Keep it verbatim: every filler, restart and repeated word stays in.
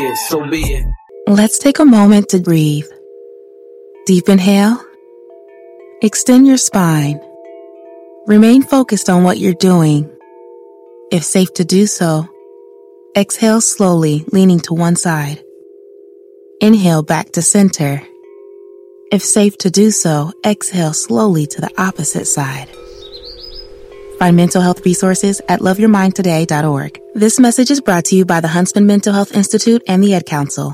So be it. Let's take a moment to breathe. Deep inhale. Extend your spine. Remain focused on what you're doing. If safe to do so, exhale slowly, leaning to one side. Inhale back to center. If safe to do so, exhale slowly to the opposite side. Find mental health resources at love your mind today dot org. This message is brought to you by the Huntsman Mental Health Institute and the Ad Council.